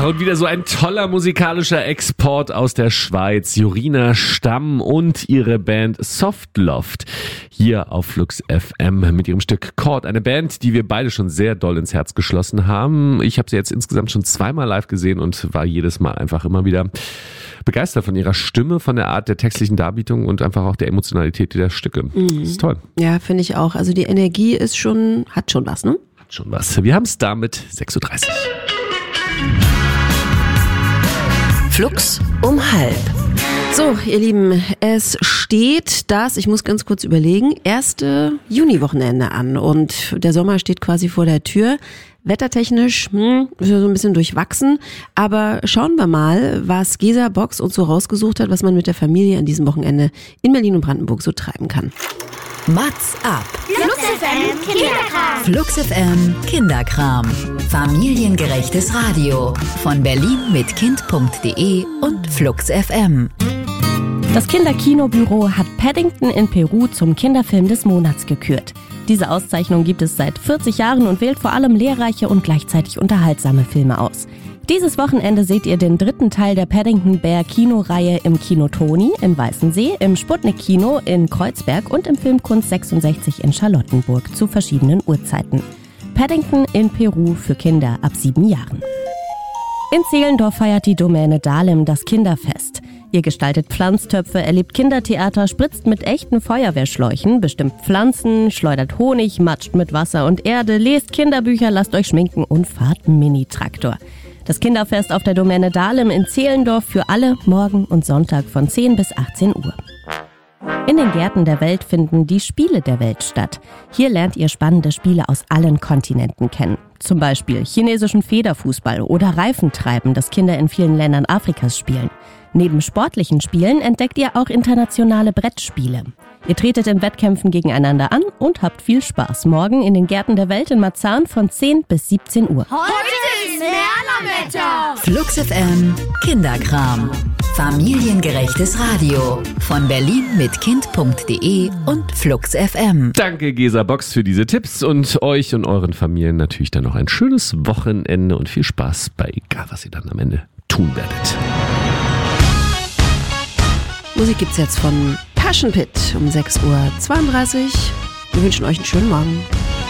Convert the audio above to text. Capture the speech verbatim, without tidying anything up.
Ach, und wieder so ein toller musikalischer Export aus der Schweiz. Jorina Stamm und ihre Band Softloft hier auf Flux F M mit ihrem Stück Chord. Eine Band, die wir beide schon sehr doll ins Herz geschlossen haben. Ich habe sie jetzt insgesamt schon zweimal live gesehen und war jedes Mal einfach immer wieder begeistert von ihrer Stimme, von der Art der textlichen Darbietung und einfach auch der Emotionalität der Stücke. Mhm. Das ist toll. Ja, finde ich auch. Also die Energie ist schon, hat schon was, ne? Hat schon was. Wir haben es damit sechs Uhr dreißig. Flux um halb. So, ihr Lieben, es steht das, ich muss ganz kurz überlegen, erste Juni-Wochenende an und der Sommer steht quasi vor der Tür. Wettertechnisch hm, ist ja so ein bisschen durchwachsen, aber schauen wir mal, was Gesa Box uns so rausgesucht hat, was man mit der Familie an diesem Wochenende in Berlin und Brandenburg so treiben kann. Mats ab. Flux F M Kinderkram. Flux F M Kinderkram. Familiengerechtes Radio. Von Berlin mit Kind punkt de und Flux F M. Das Kinderkinobüro hat Paddington in Peru zum Kinderfilm des Monats gekürt. Diese Auszeichnung gibt es seit vierzig Jahren und wählt vor allem lehrreiche und gleichzeitig unterhaltsame Filme aus. Dieses Wochenende seht ihr den dritten Teil der Paddington Bear Kinoreihe im Kino Toni in Weißensee, im Sputnik Kino in Kreuzberg und im Filmkunst sechsundsechzig in Charlottenburg zu verschiedenen Uhrzeiten. Paddington in Peru für Kinder ab sieben Jahren. In Zehlendorf feiert die Domäne Dahlem das Kinderfest. Ihr gestaltet Pflanztöpfe, erlebt Kindertheater, spritzt mit echten Feuerwehrschläuchen, bestimmt Pflanzen, schleudert Honig, matscht mit Wasser und Erde, lest Kinderbücher, lasst euch schminken und fahrt Mini-Traktor. Das Kinderfest auf der Domäne Dahlem in Zehlendorf für alle morgen und Sonntag von zehn bis achtzehn Uhr. In den Gärten der Welt finden die Spiele der Welt statt. Hier lernt ihr spannende Spiele aus allen Kontinenten kennen. Zum Beispiel chinesischen Federfußball oder Reifentreiben, das Kinder in vielen Ländern Afrikas spielen. Neben sportlichen Spielen entdeckt ihr auch internationale Brettspiele. Ihr tretet in Wettkämpfen gegeneinander an und habt viel Spaß. Morgen in den Gärten der Welt in Marzahn von zehn bis siebzehn Uhr. Heute ist Lernerwetter. Flux F M Kinderkram. Familiengerechtes Radio. Von Berlin mit Kind punkt de und Flux F M. Danke Gesa Box für diese Tipps und euch und euren Familien natürlich dann noch ein schönes Wochenende und viel Spaß bei egal, was ihr dann am Ende tun werdet. Musik gibt's jetzt von Passion Pit um sechs Uhr zweiunddreißig. Wir wünschen euch einen schönen Morgen.